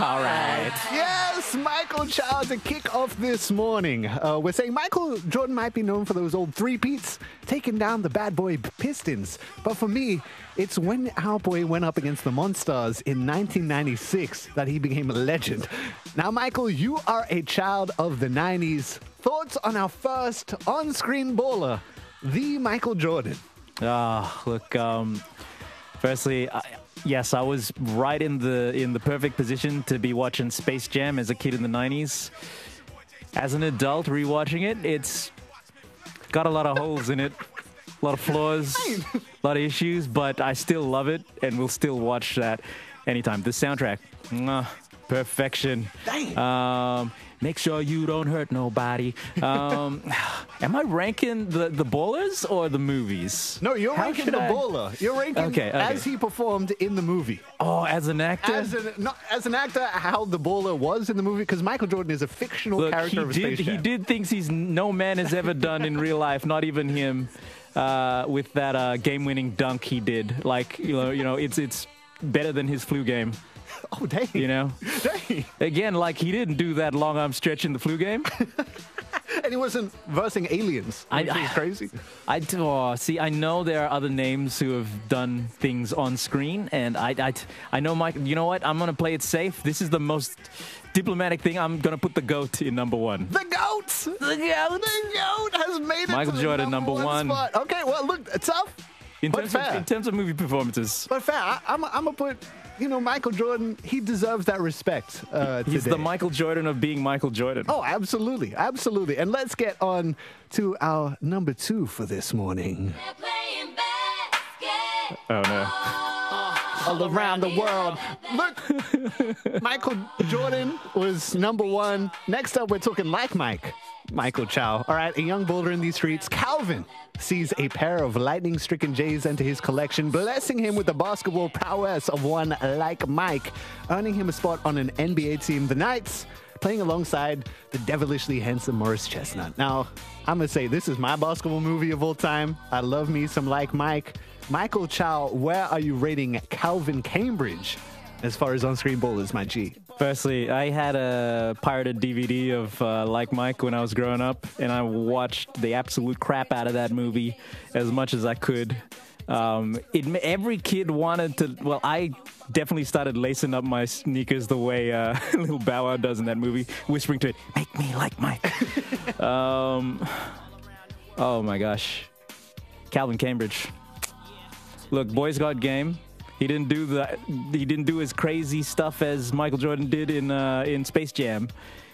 All right. Yes, Michael Chow to kick off this morning. We're saying Michael Jordan might be known for those old three-peats, taking down the bad boy Pistons. But for me, it's when our boy went up against the Monstars in 1996 that he became a legend. Now, Michael, you are a child of the 90s. Thoughts on our first on-screen baller, the Michael Jordan? Look, firstly, yes, I was right in the perfect position to be watching Space Jam as a kid in the 90s. As an adult, rewatching it, it's got a lot of holes in it, a lot of flaws, a lot of issues, but I still love it and will still watch that anytime. The soundtrack, perfection. Make sure you don't hurt nobody. Am I ranking the ballers or the movies? No, you're ranking the baller. You're ranking as he performed in the movie. Oh, as an actor? As an actor, how the baller was in the movie, because Michael Jordan is a fictional character of Space Jam. He did things no man has ever done in real life, not even him, with that game-winning dunk he did. Like, you know, it's better than his flu game. Oh, dang. You know? Dang. Again, like, he didn't do that long arm stretch in the flu game. And he wasn't versing aliens. It's crazy. See, I know there are other names who have done things on screen, and I know, Mike, you know what? I'm going to play it safe. This is the most diplomatic thing. I'm going to put the GOAT in number one. The GOAT! The GOAT has made it Michael to the Jordan, number one spot. Okay, well, look, tough, in terms of movie performances. But fair. I'm going to put... You know, Michael Jordan, he deserves that respect He's today. the Michael Jordan of being Michael Jordan. Oh, absolutely. Absolutely. And let's get on to our number two for this morning. Oh, no. All around the world. Look, Michael Jordan was number one. Next up, we're talking like Mike. Michael Chow. All right, a young boulder in these streets. Calvin sees a pair of lightning-stricken Jays enter his collection, blessing him with the basketball prowess of one like Mike, earning him a spot on an NBA team. The Knights playing alongside the devilishly handsome Morris Chestnut. Now, I'm going to say this is my basketball movie of all time. I love me some like Mike. Michael Chow, where are you rating Calvin Cambridge as far as on-screen ballers, my G? Firstly, I had a pirated DVD of Like Mike when I was growing up, and I watched the absolute crap out of that movie as much as I could. Every kid wanted to... Well, I definitely started lacing up my sneakers the way little Bow Wow does in that movie, whispering to it, "Make me like Mike." Oh, my gosh. Calvin Cambridge. Look, boy's got game. He didn't do as crazy stuff as Michael Jordan did in Space Jam.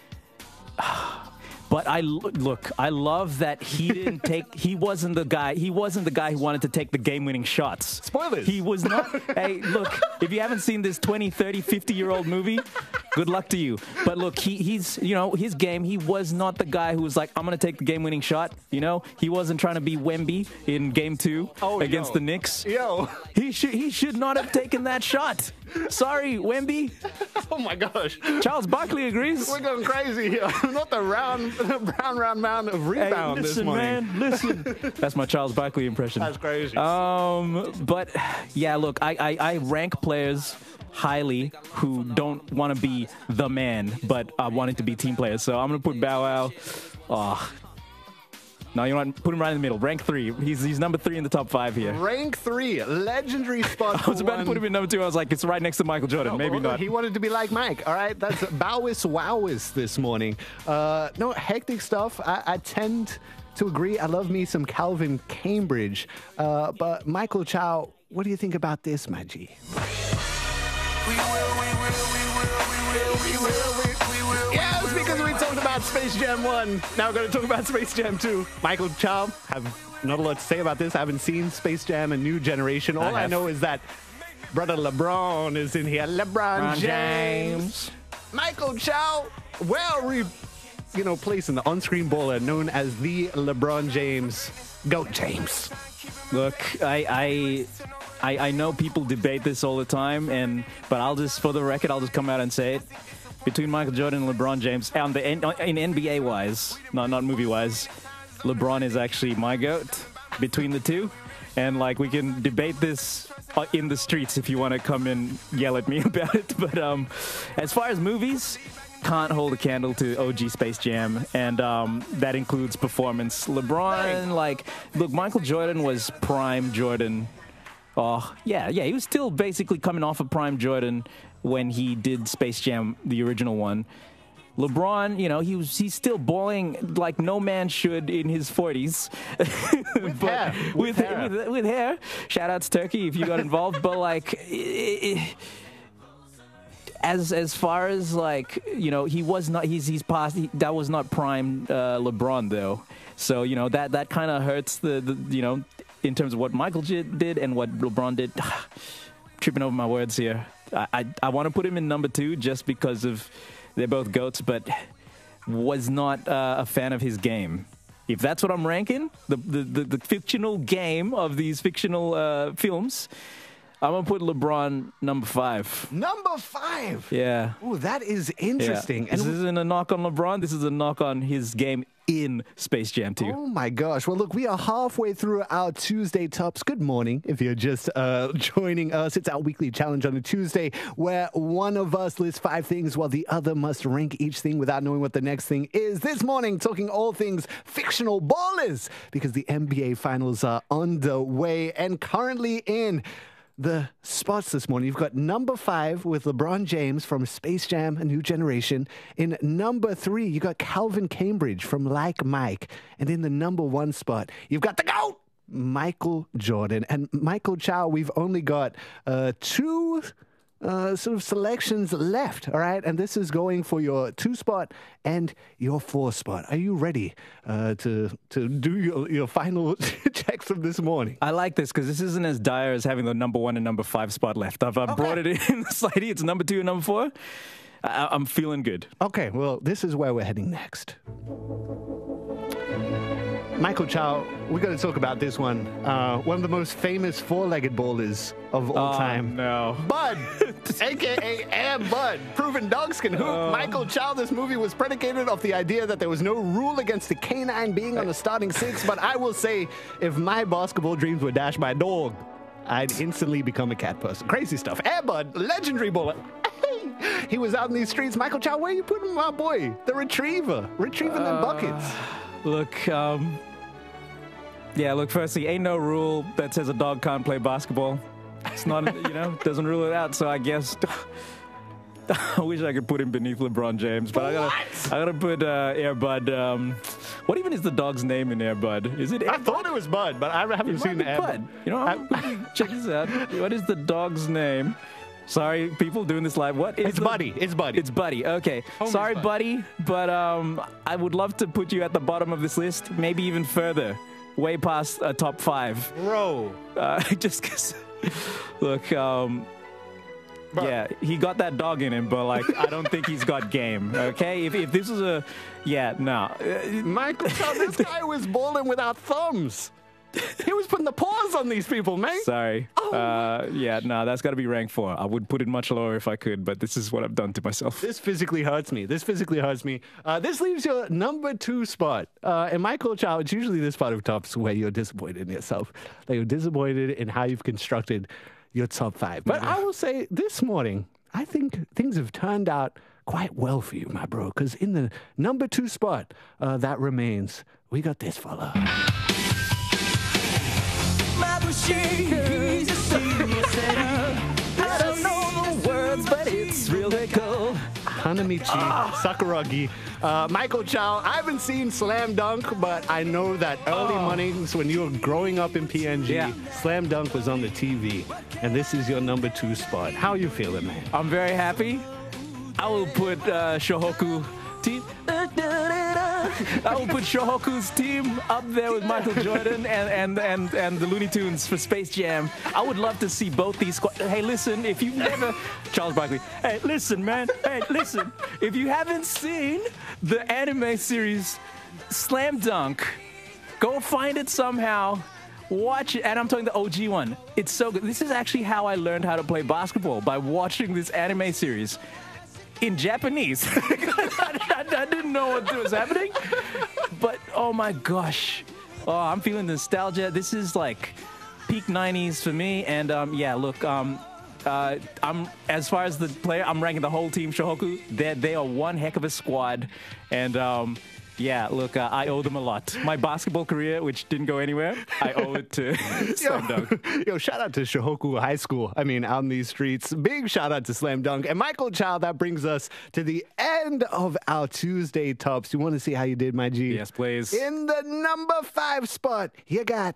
But I love that he wasn't the guy who wanted to take the game-winning shots. Spoilers. He was not. Hey, look, if you haven't seen this 20, 30, 50-year-old movie, good luck to you. But look, he's his game, he was not the guy who was like, I'm going to take the game-winning shot. You know, he wasn't trying to be Wemby in Game 2 against the Knicks. He should not have taken that shot. Sorry, Wemby. Oh my gosh. Charles Barkley agrees. We're going crazy here. Not the round mound of rebound this morning. Man, listen. That's my Charles Barkley impression. That's crazy. But yeah, look, I rank players highly who don't want to be the man, but are wanting to be team players. So I'm going to put Bow Wow. No, you know what? Put him right in the middle. Rank 3. He's number 3 in the top 5 here. Rank 3. Legendary spot. I was about to put him in number 2. I was like, it's right next to Michael Jordan. Maybe not. He wanted to be like Mike. All right. That's Bowis Wowis this morning. No, hectic stuff. I tend to agree. I love me some Calvin Cambridge. But Michael Chow, what do you think about this, my G? We will. Yes, because we talked about Space Jam 1. Now we're going to talk about Space Jam 2. Michael Chow, have not a lot to say about this. I haven't seen Space Jam: A New Generation. All I know is that brother LeBron is in here. LeBron James. Michael Chow, where are we, placing the on-screen baller known as the LeBron James, GOAT James? Look, I know people debate this all the time, but for the record, I'll just come out and say it. Between Michael Jordan and LeBron James, in NBA-wise, not movie-wise, LeBron is actually my GOAT between the two. And, we can debate this in the streets if you want to come and yell at me about it. But as far as movies, can't hold a candle to OG Space Jam, and that includes performance. LeBron, like, look, Michael Jordan was prime Jordan. Oh, yeah, he was still basically coming off of prime Jordan when he did Space Jam, the original one. LeBron, you know, he's still balling like no man should in his 40s. With hair. Shout outs Turkey if you got involved. But like, as far as like, you know, he was not. He's past. That was not prime LeBron though. So you know that kind of hurts the you know, in terms of what Michael did and what LeBron did. Tripping over my words here. I want to put him in number 2 just because of. They're both GOATs, but was not a fan of his game. If that's what I'm ranking, the fictional game of these fictional films, I'm going to put LeBron number 5. Number 5? Yeah. Ooh, that is interesting. Yeah. This isn't a knock on LeBron. This is a knock on his game in Space Jam 2. Oh, my gosh. Well, look, we are halfway through our Tuesday Tops. Good morning if you're just joining us. It's our weekly challenge on a Tuesday where one of us lists 5 things while the other must rank each thing without knowing what the next thing is. This morning, talking all things fictional ballers because the NBA Finals are underway and currently in the spots this morning. You've got number 5 with LeBron James from Space Jam, A New Generation. In number 3, you got Calvin Cambridge from Like Mike. And in the number 1 spot, you've got the GOAT, Michael Jordan. And Michael Chow, we've only got 2 sort of selections left, all right? And this is going for your 2 spot and your 4 spot. Are you ready to do your final checks from this morning? I like this because this isn't as dire as having the number 1 and number 5 spot left. I've brought it in slightly. It's number 2 and number 4. I'm feeling good. Okay, well, this is where we're heading next. Michael Chow, we got to talk about this one. One of the most famous 4-legged ballers of all time. No. Bud, a.k.a. Air Bud, proven dogs can hoop. Michael Chow, this movie was predicated off the idea that there was no rule against the canine being on the starting 6, but I will say, if my basketball dreams were dashed by a dog, I'd instantly become a cat person. Crazy stuff. Air Bud, legendary baller. He was out in these streets. Michael Chow, where you putting my boy? The retriever. Retrieving them buckets. Look, firstly, ain't no rule that says a dog can't play basketball. It's not, you know, doesn't rule it out. So I guess I wish I could put him beneath LeBron James, but I gotta put Air Bud. What even is the dog's name in Air Bud? Is it? I thought it was Bud, but I haven't seen Air Bud. You know, check this out. What is the dog's name? Sorry, people doing this live. What is It's Buddy. It's Buddy. It's Buddy. Okay. Sorry, Buddy, but I would love to put you at the bottom of this list, maybe even further, way past a top 5. Bro. Just because, look, yeah, he got that dog in him, but like, I don't think he's got game. Okay, if this was Michael, this guy was balling without thumbs. He was putting the paws on these people, man. Sorry. That's got to be rank 4. I would put it much lower if I could, but this is what I've done to myself. This physically hurts me. This leaves your number 2 spot. And Michael Chow, it's usually this part of Tops where you're disappointed in yourself. That you're disappointed in how you've constructed your top 5. But I will say this morning, I think things have turned out quite well for you, my bro. Because in the number 2 spot, that remains, we got this fella. He's a serious setter. I don't know the words, but it's really cool. Hanamichi Sakuragi. Michael Chow, I haven't seen Slam Dunk, but I know that early mornings when you were growing up in PNG, Slam Dunk was on the TV, and this is your number 2 spot. How are you feeling, man? I'm very happy. I will put Shohoku team. I will put Shohoku's team up there with Michael Jordan and the Looney Tunes for Space Jam. I would love to see both these Hey, listen, if you've never... Charles Barkley. Hey, listen, man. Hey, listen. If you haven't seen the anime series Slam Dunk, go find it somehow. Watch it. And I'm talking the OG one. It's so good. This is actually how I learned how to play basketball, by watching this anime series. In Japanese. I didn't know what was happening. But, oh my gosh. Oh, I'm feeling nostalgia. This is like peak 90s for me. And yeah, look, I'm as far as the player, I'm ranking the whole team Shohoku. They are one heck of a squad. And yeah, look, I owe them a lot. My basketball career, which didn't go anywhere, I owe it to Slam Dunk. Yo, shout out to Shohoku High School. I mean, out in these streets. Big shout out to Slam Dunk. And Michael Chow, that brings us to the end of our Tuesday tops. You want to see how you did, my G? Yes, please. In the number 5 spot, you got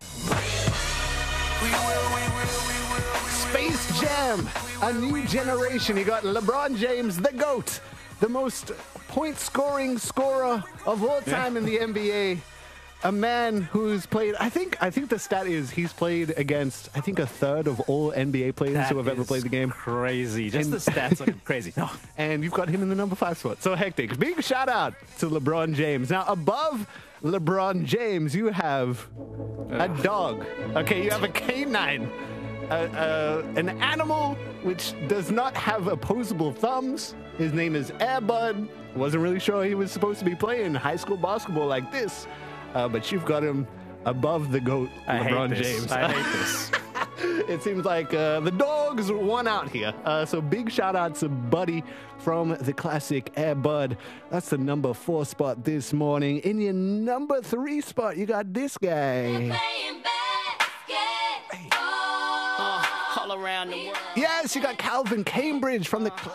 Space Jam, A New Generation. You got LeBron James, the GOAT, the most point-scoring scorer of all time in the NBA. A man who's played, I think the stat is he's played against, I think, a third of all NBA players who have ever played the game. Crazy. Just the stats are crazy. No. And you've got him in the number 5 spot. So hectic. Big shout out to LeBron James. Now, above LeBron James, you have a dog. Okay, you have a canine. An animal which does not have opposable thumbs. His name is Air Bud. Wasn't really sure he was supposed to be playing high school basketball like this. But you've got him above the GOAT, LeBron James. I hate this. It seems like the dogs won out here. So big shout out to Buddy from the classic Air Bud. That's the number 4 spot this morning. In your number 3 spot, you got this guy. All around the world. Yes, you got Calvin Cambridge from the